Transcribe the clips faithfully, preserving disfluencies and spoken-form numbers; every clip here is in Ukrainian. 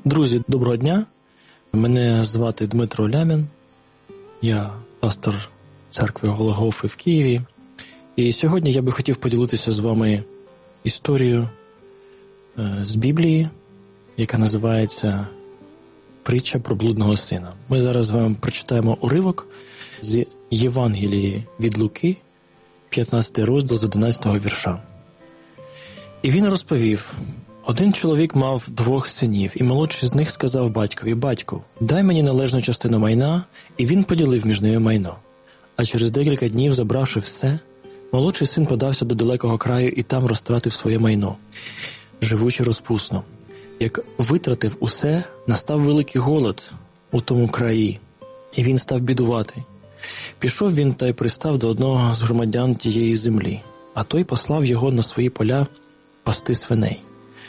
Друзі, доброго дня. Мене звати Дмитро Лямін. Я пастор церкви Голгофи в Києві. І сьогодні я би хотів поділитися з вами історією з Біблії, яка називається «Притча про блудного сина». Ми зараз вам прочитаємо уривок з Євангелії від Луки, п'ятнадцятий розділ з одинадцятого вірша. «І він розповів: один чоловік мав двох синів, і молодший з них сказав батькові: «Батьку, дай мені належну частину майна», і він поділив між ними майно. А через декілька днів, забравши все, молодший син подався до далекого краю і там розтратив своє майно, живучи розпусно. Як витратив усе, настав великий голод у тому краї, і він став бідувати. Пішов він та й пристав до одного з громадян тієї землі, а той послав його на свої поля пасти свиней.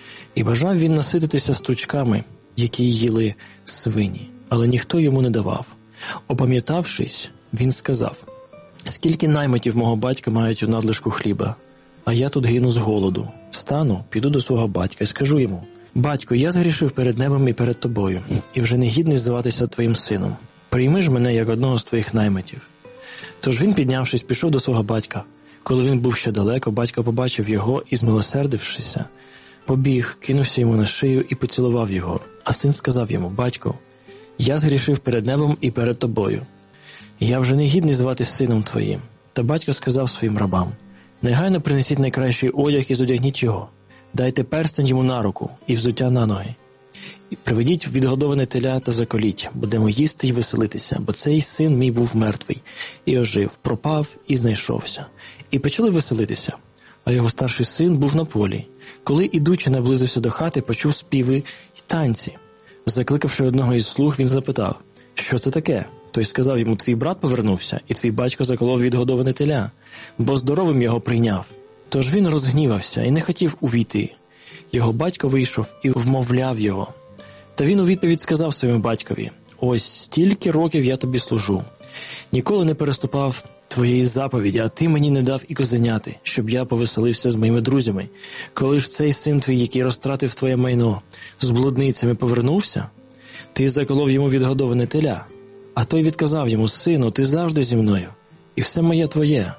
І бажав він насититися стручками, які їли свині, але ніхто йому не давав. Опам'ятавшись, він сказав: «Скільки наймитів мого батька мають у надлишку хліба, а я тут гину з голоду. Встану, піду до свого батька і скажу йому: батько, я згрішив перед небом і перед тобою, і вже не гідний зватися твоїм сином. Прийми ж мене як одного з твоїх наймитів». Тож він, піднявшись, пішов до свого батька. Коли він був ще далеко, батько побачив його і, змилосердившися, побіг, кинувся йому на шию і поцілував його. А син сказав йому: «Батько, я згрішив перед небом і перед тобою. Я вже не гідний зватись сином твоїм». Та батько сказав своїм рабам: «Негайно принесіть найкращий одяг і зодягніть його. Дайте перстень йому на руку і взуття на ноги. І приведіть відгодоване теля та заколіть, будемо їсти й веселитися, бо цей син мій був мертвий, і ожив, пропав і знайшовся». І почали веселитися. А його старший син був на полі. Коли, ідучи, наблизився до хати, почув співи й танці. Закликавши одного із слуг, він запитав: «Що це таке?» Той сказав йому: «Твій брат повернувся, і твій батько заколов відгодоване теля, бо здоровим його прийняв». Тож він розгнівався і не хотів увійти. Його батько вийшов і вмовляв його. Та він у відповідь сказав своєму батькові: «Ось стільки років я тобі служу. Ніколи не переступав твоєї заповіді, а ти мені не дав і козеняти, щоб я повеселився з моїми друзями. Коли ж цей син твій, який розтратив твоє майно, з блудницями повернувся, ти заколов йому відгодоване теля». А той відказав йому: «Сину, ти завжди зі мною, і все моє твоє».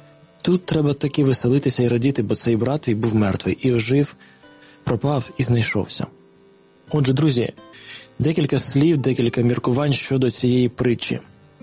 Тут треба таки веселитися і радіти, бо цей брат твій був мертвий, і ожив, пропав і знайшовся. Отже, друзі, декілька слів, декілька міркувань щодо цієї притчі.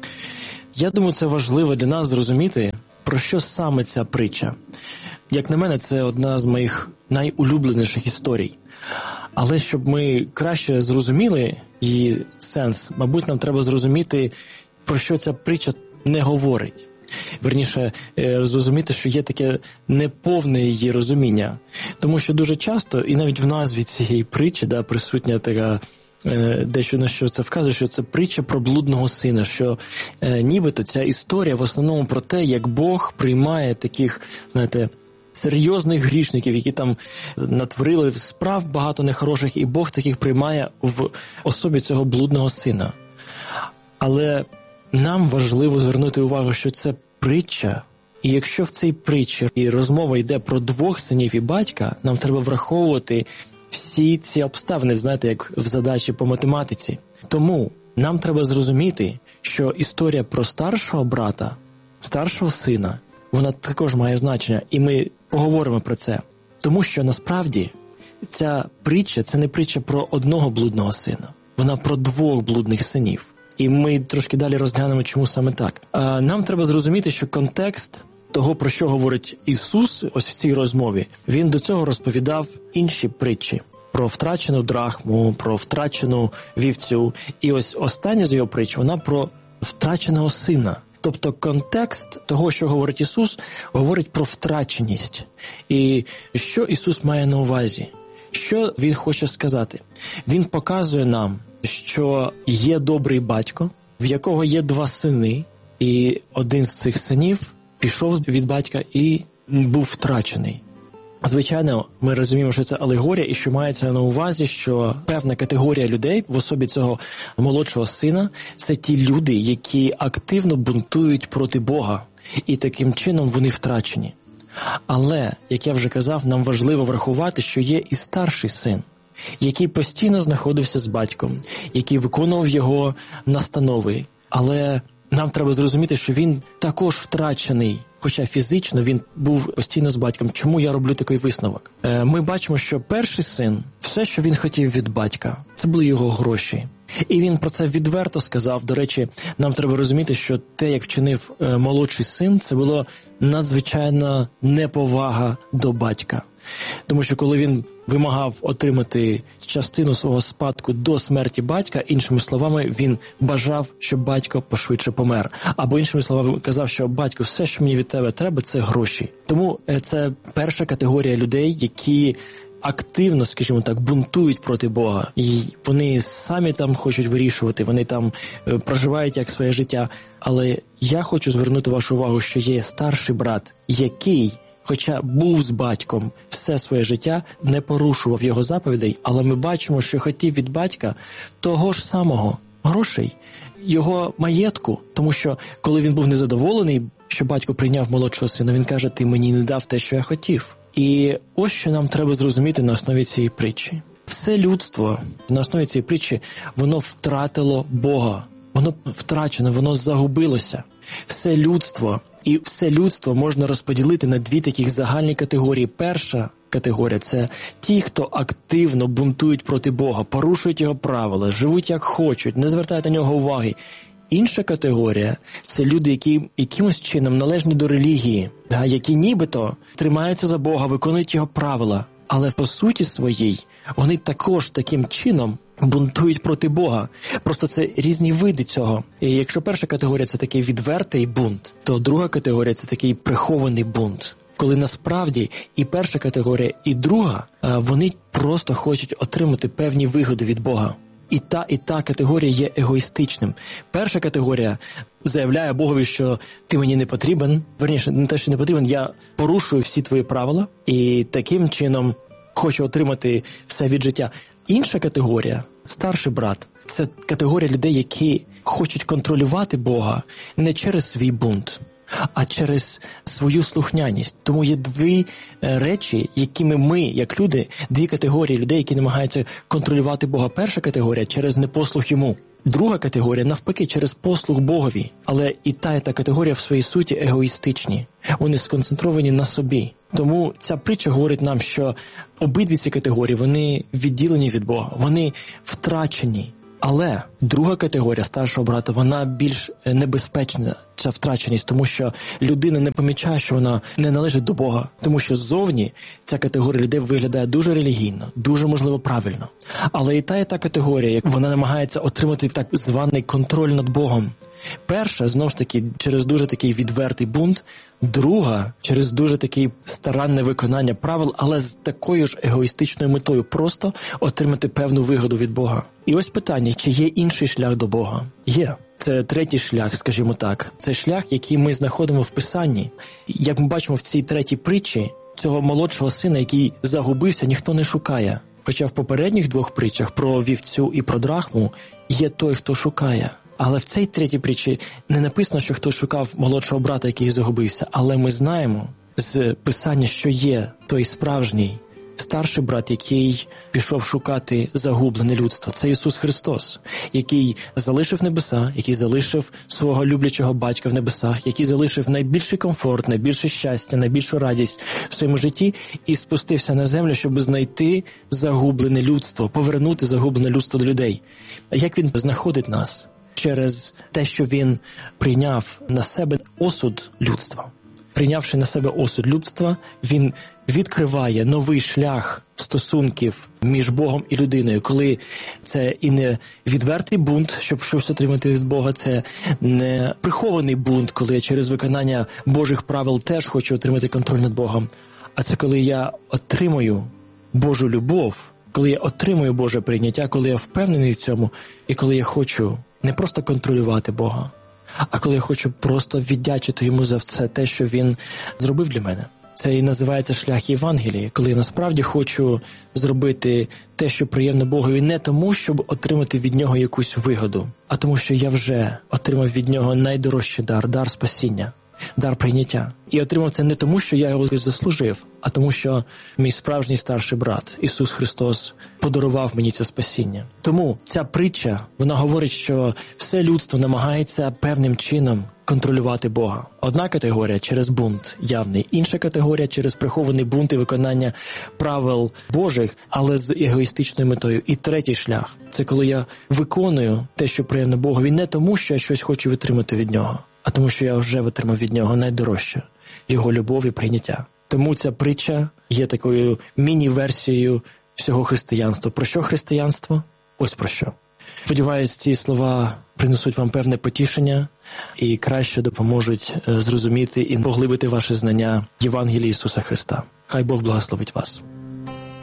Я думаю, це важливо для нас зрозуміти, про що саме ця притча. Як на мене, це одна з моїх найулюбленіших історій. Але щоб ми краще зрозуміли її сенс, мабуть, нам треба зрозуміти, про що ця притча не говорить. Верніше, зрозуміти, що є таке неповне її розуміння. Тому що дуже часто, і навіть в назві цієї притчі, да, присутня така, дещо на що це вказує, що це притча про блудного сина, що е, нібито ця історія в основному про те, як Бог приймає таких, знаєте, серйозних грішників, які там натворили справ багато нехороших, і Бог таких приймає в особі цього блудного сина. Але нам важливо звернути увагу, що це притча, і якщо в цій притчі і розмова йде про двох синів і батька, нам треба враховувати всі ці обставини, знаєте, як в задачі по математиці. Тому нам треба зрозуміти, що історія про старшого брата, старшого сина, вона також має значення, і ми поговоримо про це. Тому що насправді ця притча – це не притча про одного блудного сина, вона про двох блудних синів. І ми трошки далі розглянемо, чому саме так. А нам треба зрозуміти, що контекст того, про що говорить Ісус ось в цій розмові, Він до цього розповідав інші притчі. Про втрачену драхму, про втрачену вівцю. І ось остання з його притч, вона про втраченого сина. Тобто контекст того, що говорить Ісус, говорить про втраченість. І що Ісус має на увазі? Що Він хоче сказати? Він показує нам, що є добрий батько, в якого є два сини, і один з цих синів пішов від батька і був втрачений. Звичайно, ми розуміємо, що це алегорія і що мається на увазі, що певна категорія людей в особі цього молодшого сина – це ті люди, які активно бунтують проти Бога, і таким чином вони втрачені. Але, як я вже казав, нам важливо врахувати, що є і старший син. який постійно знаходився з батьком, який виконував його настанови. Але нам треба зрозуміти, що він також втрачений, хоча фізично він був постійно з батьком. Чому я роблю такий висновок? Е, ми бачимо, що перший син, все, що він хотів від батька, це були його гроші. І він про це відверто сказав. До речі, нам треба розуміти, що те, як вчинив е, молодший син, це було надзвичайна неповага до батька. Тому що коли він вимагав отримати частину свого спадку до смерті батька, іншими словами, він бажав, щоб батько пошвидше помер. Або іншими словами казав, що батько, все, що мені від тебе треба, це гроші. Тому це перша категорія людей, які активно, скажімо так, бунтують проти Бога. І вони самі там хочуть вирішувати, вони там е, проживають як своє життя. Але я хочу звернути вашу увагу, що є старший брат, який, хоча був з батьком все своє життя, не порушував його заповідей, але ми бачимо, що хотів від батька того ж самого грошей, його маєтку. Тому що, коли він був незадоволений, що батько прийняв молодшого сина, він каже, ти мені не дав те, що я хотів. І ось що нам треба зрозуміти на основі цієї притчі. Все людство на основі цієї притчі, воно втратило Бога. Воно втрачено, воно загубилося. Все людство. І все людство можна розподілити на дві таких загальні категорії. Перша категорія – це ті, хто активно бунтують проти Бога, порушують його правила, живуть як хочуть, не звертають на нього уваги. Інша категорія – це люди, які якимось чином належні до релігії, які нібито тримаються за Бога, виконують його правила, але по суті своїй вони також таким чином бунтують проти Бога. Просто це різні види цього. І якщо перша категорія – це такий відвертий бунт, то друга категорія – це такий прихований бунт. Коли насправді і перша категорія, і друга, вони просто хочуть отримати певні вигоди від Бога. І та, і та категорія є егоїстичним. Перша категорія заявляє Богові, що ти мені не потрібен, верніше, не те, що не потрібен, я порушую всі твої правила і таким чином хочу отримати все від життя. Інша категорія, старший брат, це категорія людей, які хочуть контролювати Бога не через свій бунт, а через свою слухняність. Тому є дві речі, якими ми, як люди, дві категорії людей, які намагаються контролювати Бога. Перша категорія – через непослух йому. Друга категорія, навпаки, через послух Богові. Але і та, і та категорія в своїй суті егоїстичні. Вони сконцентровані на собі. Тому ця притча говорить нам, що обидві ці категорії, вони відділені від Бога, вони втрачені. Але друга категорія старшого брата, вона більш небезпечна, ця втраченість, тому що людина не помічає, що вона не належить до Бога. Тому що ззовні ця категорія людей виглядає дуже релігійно, дуже, можливо, правильно. Але і та, і та категорія, вона намагається отримати так званий контроль над Богом. Перша, знову ж таки, через дуже такий відвертий бунт, друга, через дуже такий старанне виконання правил, але з такою ж егоїстичною метою, просто отримати певну вигоду від Бога. І ось питання, чи є інший шлях до Бога? Є. Це третій шлях, скажімо так. Це шлях, який ми знаходимо в Писанні. Як ми бачимо в цій третій притчі, цього молодшого сина, який загубився, ніхто не шукає. Хоча в попередніх двох притчах про вівцю і про драхму є той, хто шукає. Але в цій третій притчі не написано, що хтось шукав молодшого брата, який загубився. Але ми знаємо з Писання, що є той справжній старший брат, який пішов шукати загублене людство. Це Ісус Христос, який залишив небеса, який залишив свого люблячого батька в небесах, який залишив найбільший комфорт, найбільше щастя, найбільшу радість в своєму житті і спустився на землю, щоб знайти загублене людство, повернути загублене людство до людей. Як Він знаходить нас? Через те, що Він прийняв на себе осуд людства. Прийнявши на себе осуд людства, Він відкриває новий шлях стосунків між Богом і людиною, коли це і не відвертий бунт, щоб щось отримати від Бога, це не прихований бунт, коли я через виконання Божих правил теж хочу отримати контроль над Богом, а це коли я отримую Божу любов, коли я отримую Боже прийняття, коли я впевнений в цьому, і коли я хочу не просто контролювати Бога, а коли я хочу просто віддячити Йому за все те, що Він зробив для мене. Це і називається шлях Євангелії, коли я насправді хочу зробити те, що приємне Богові, не тому, щоб отримати від Нього якусь вигоду, а тому, що я вже отримав від Нього найдорожчий дар, дар спасіння. дар прийняття. І отримав це не тому, що я його заслужив, а тому, що мій справжній старший брат, Ісус Христос, подарував мені це спасіння. Тому ця притча, вона говорить, що все людство намагається певним чином контролювати Бога. Одна категорія – через бунт явний, інша категорія – через прихований бунт і виконання правил Божих, але з егоїстичною метою. І третій шлях – це коли я виконую те, що приємно Богові, не тому, що я щось хочу витримати від Нього, а тому, що я вже витримав від Нього найдорожче – Його любов і прийняття. Тому ця притча є такою міні-версією всього християнства. Про що християнство? Ось про що. Сподіваюсь, ці слова принесуть вам певне потішення і краще допоможуть зрозуміти і поглибити ваше знання Євангелії Ісуса Христа. Хай Бог благословить вас.